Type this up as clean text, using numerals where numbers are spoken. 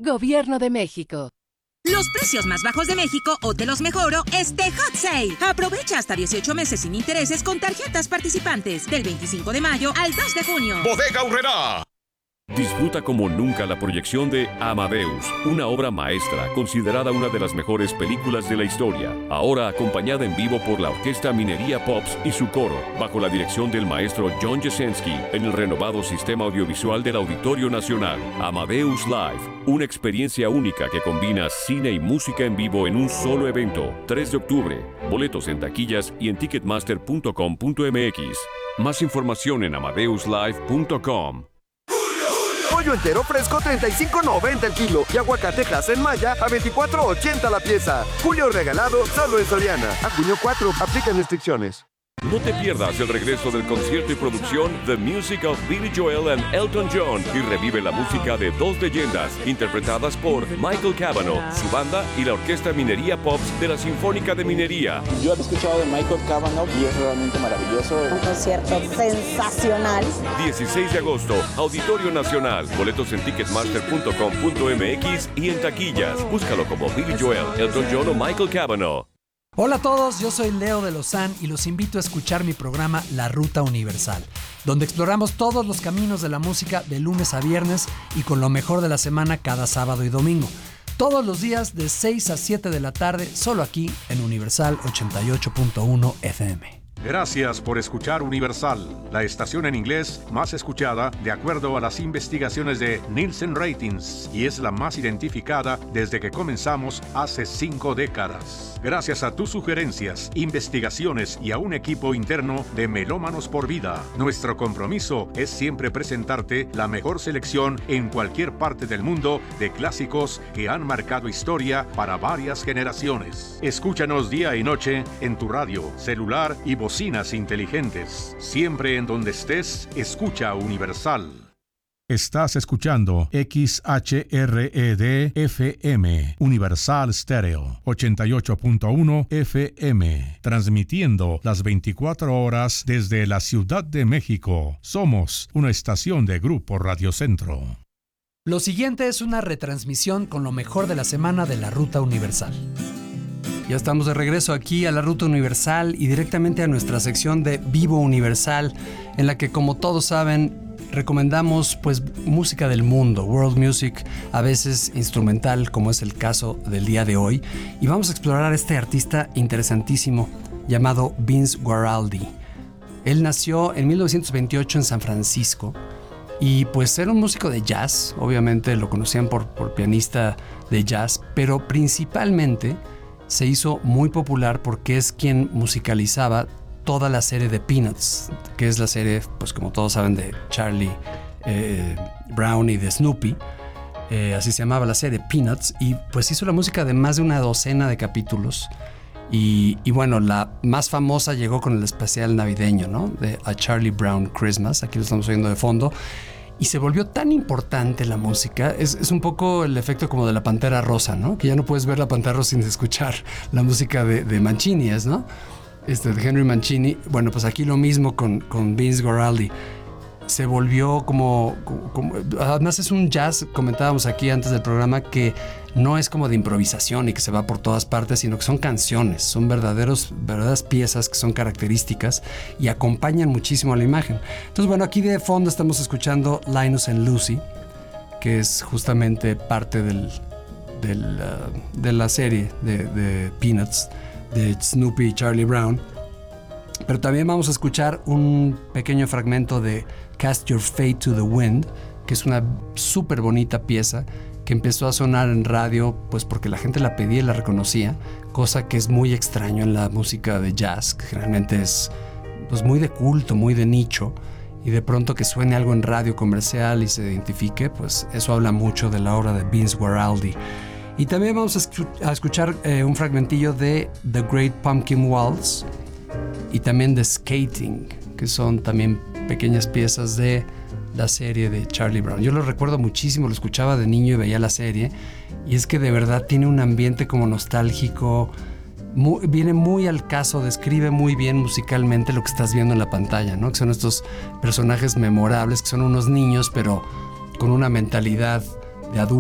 Gobierno de México. Los precios más bajos de México o te los mejoro Hot Sale. Aprovecha hasta 18 meses sin intereses con tarjetas participantes del 25 de mayo al 2 de junio. Bodega Aurrerá. Disfruta como nunca la proyección de Amadeus, una obra maestra considerada una de las mejores películas de la historia. Ahora acompañada en vivo por la Orquesta Minería Pops y su coro, bajo la dirección del maestro John Jasenski, en el renovado sistema audiovisual del Auditorio Nacional. Amadeus Live, una experiencia única que combina cine y música en vivo en un solo evento. 3 de octubre. Boletos en taquillas y en ticketmaster.com.mx. Más información en amadeuslive.com. Pollo entero fresco $35.90 el kilo y aguacate Hass en Maya a $24.80 la pieza. Julio regalado solo en Soriana. A junio 4, aplican restricciones. No te pierdas el regreso del concierto y producción The Music of Billy Joel and Elton John y revive la música de dos leyendas interpretadas por Michael Cavanaugh, su banda y la Orquesta Minería Pops de la Sinfónica de Minería. Yo he escuchado de Michael Cavanaugh y es realmente maravilloso. Un concierto sensacional. 16 de agosto, Auditorio Nacional. Boletos en ticketmaster.com.mx y en taquillas. Búscalo como Billy Joel, Elton John o Michael Cavanaugh. Hola a todos, yo soy Leo de Lozán y los invito a escuchar mi programa La Ruta Universal, donde exploramos todos los caminos de la música de lunes a viernes y con lo mejor de la semana cada sábado y domingo. Todos los días de 6 a 7 de la tarde, solo aquí en Universal 88.1 FM. Gracias por escuchar Universal, la estación en inglés más escuchada de acuerdo a las investigaciones de Nielsen Ratings y es la más identificada desde que comenzamos hace 5 décadas. Gracias a tus sugerencias, investigaciones y a un equipo interno de Melómanos por Vida, nuestro compromiso es siempre presentarte la mejor selección en cualquier parte del mundo de clásicos que han marcado historia para varias generaciones. Escúchanos día y noche en tu radio, celular y bocinas inteligentes. Siempre en donde estés, escucha Universal. Estás escuchando XHRED-FM, Universal Stereo, 88.1 FM, transmitiendo las 24 horas desde la Ciudad de México. Somos una estación de Grupo Radio Centro. Lo siguiente es una retransmisión con lo mejor de la semana de la Ruta Universal. Ya estamos de regreso aquí a la Ruta Universal y directamente a nuestra sección de Vivo Universal, en la que, como todos saben, recomendamos pues música del mundo, world music, a veces instrumental, como es el caso del día de hoy, y vamos a explorar a este artista interesantísimo llamado Vince Guaraldi. Él nació en 1928 en San Francisco y pues era un músico de jazz, obviamente lo conocían por pianista de jazz, pero principalmente se hizo muy popular porque es quien musicalizaba toda la serie de Peanuts, que es la serie, pues como todos saben, de Charlie Brown y de Snoopy. Así se llamaba la serie, Peanuts, y pues hizo la música de más de una docena de capítulos. Y bueno, la más famosa llegó con el especial navideño, ¿no? De A Charlie Brown Christmas, aquí lo estamos oyendo de fondo. Y se volvió tan importante la música, es un poco el efecto como de la Pantera Rosa, ¿no? Que ya no puedes ver la Pantera Rosa sin escuchar la música de Mancini, ¿no? De Henry Mancini. Bueno, pues aquí lo mismo con Vince Guaraldi. Se volvió como... Además es un jazz, comentábamos aquí antes del programa, que no es como de improvisación y que se va por todas partes, sino que son canciones, son verdaderas piezas que son características y acompañan muchísimo a la imagen. Entonces, bueno, aquí de fondo estamos escuchando Linus and Lucy, que es justamente parte de la serie de Peanuts, de Snoopy y Charlie Brown. Pero también vamos a escuchar un pequeño fragmento de Cast Your Fate to the Wind, que es una súper bonita pieza que empezó a sonar en radio pues porque la gente la pedía y la reconocía, cosa que es muy extraño en la música de jazz, que generalmente es pues muy de culto, muy de nicho, y de pronto que suene algo en radio comercial y se identifique, pues eso habla mucho de la obra de Vince Guaraldi. Y también vamos a escuchar un fragmentillo de The Great Pumpkin Waltz y también de Skating, que son también pequeñas piezas de la serie de Charlie Brown. Yo lo recuerdo muchísimo, lo escuchaba de niño y veía la serie, y es que de verdad tiene un ambiente como nostálgico, viene muy al caso, describe muy bien musicalmente lo que estás viendo en la pantalla, ¿no? Que son estos personajes memorables, que son unos niños, pero con una mentalidad de adultos